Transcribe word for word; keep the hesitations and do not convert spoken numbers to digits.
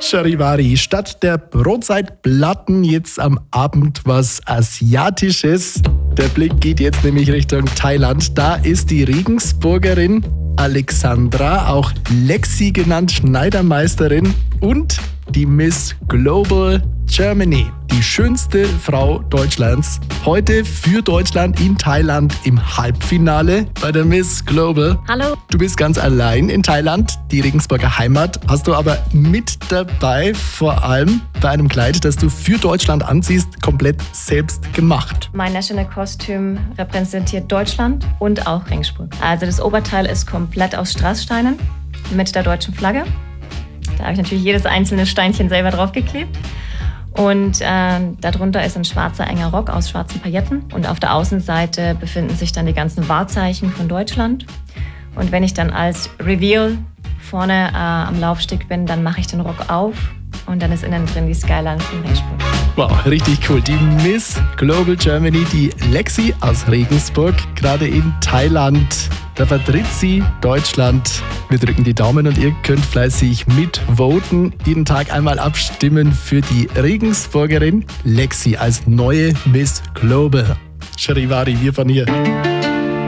Charivari, statt der Brotzeitplatten jetzt am Abend was Asiatisches. Der Blick geht jetzt nämlich Richtung Thailand. Da ist die Regensburgerin Alexandra, auch Lexi genannt, Schneidermeisterin, und die Miss Global Germany, die schönste Frau Deutschlands. Heute für Deutschland in Thailand im Halbfinale bei der Miss Global. Hallo. Du bist ganz allein in Thailand, die Regensburger Heimat. Hast du aber mit dabei, vor allem bei einem Kleid, das du für Deutschland anziehst, komplett selbst gemacht. Mein National Kostüm repräsentiert Deutschland und auch Regensburg. Also das Oberteil ist komplett aus Strasssteinen mit der deutschen Flagge. Da habe ich natürlich jedes einzelne Steinchen selber draufgeklebt. Und äh, darunter ist ein schwarzer enger Rock aus schwarzen Pailletten. Und auf der Außenseite befinden sich dann die ganzen Wahrzeichen von Deutschland. Und wenn ich dann als Reveal vorne äh, am Laufsteg bin, dann mache ich den Rock auf. Und dann ist innen drin die Skyline von Regensburg. Wow, richtig cool. Die Miss Global Germany, die Lexi aus Regensburg, gerade in Thailand. Da vertritt sie Deutschland. Wir drücken die Daumen und ihr könnt fleißig mitvoten. Jeden Tag einmal abstimmen für die Regensburgerin Lexi als neue Miss Global. Charivari, wir von hier.